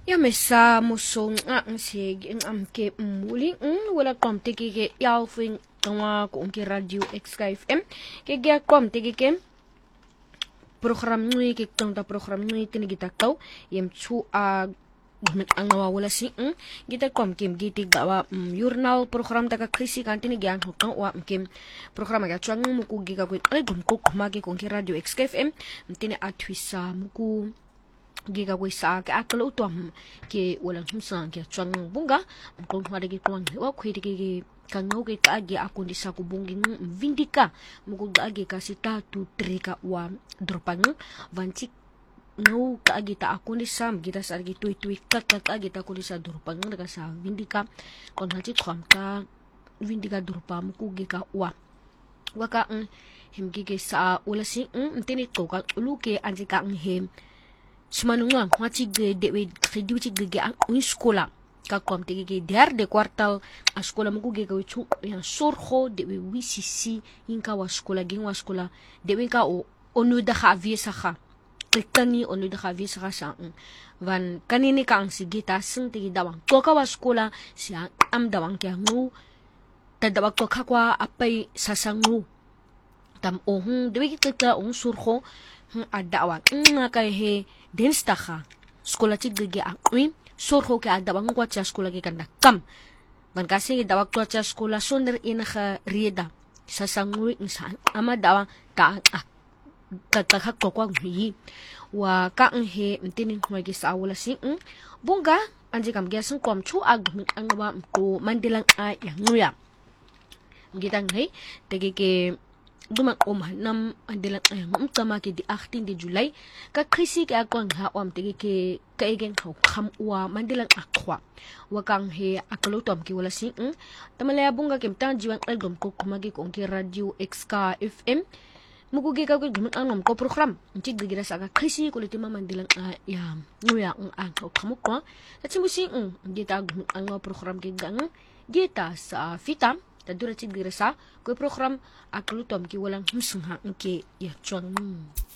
Ya mesa musong ang sig ang ke muli wala kom tiki ke yalfing tama ko ke radio XKFM ke gya kom tiki ke program nui ke tong program nui tini kita kau yem chu a ang nawawala si kita kom kim giti gawa journal program taka krisi kan tini gyan hukang wa kim program ga chuang muku giga ko ay gum ko kumagi ko ke radio XKFM tini atwisa muku giga ko sa ka akalo to ke walang humsan ke chuang bunga kung hada gi kwang wa khwidi gi kangau ke kaagi ako di sa kubungin vindika mukog agi kasi ta tu trika wa dropang vantik no kaagi ta ako ni sam kita sa agi tuwi kat kaagi ta ako di sa dropang daga sa vindika kon hati kwam ta vindika dropa mukog gi ka wa waka himgi ge sa ulasi tinit ko ka uluke anjika hem Sumanungan, ngati ge dewe krediu ci ge ang sekolah. Kakom tege ge de kwartal a sekolah mugu ge gawichu yang sorho dewe wisisi inka wa sekolah gen wa sekolah dewe ka onu da ha vie saha. Klikani onu da ha vie saha sa. Van kanini ka ang sigita sing tege dawang. To ka wa sekolah si am dawang kya ngu tadawag to ka kwa apay sasangu. Tam dewe kita sorho adawa kay he denstaha sekolah cigge akui sorho ke adawa ngwa cha sekolah ke kanda kam ban kasi dawa kwa cha sekolah sonder inaha rieda sasangui insan ama dawa ta kakak kwa nghi wa ka he mtinin ngagi sa awala si bunga anje kam gyasang kom chu ag angwa ko mandilang a yang nguya gitang he tege ke duman nam andilang ayang tama ke di 18 di July ka krisi ke akong ha tege ke kaegen kham wa mandilang akwa wakang he akalotom ki wala sing tamalaya bunga kem tan jiwan album ko kumagi ko ke radio XKFM mugugi ka ko gumun ko program nti gigira sa ka krisi ko litima mandilang ya nguya ang kham ko tachimusing gita gumun ang program ke gang gita sa fitam tadura ci girasa ko program aklutom ki walang husung ha ke ya chuang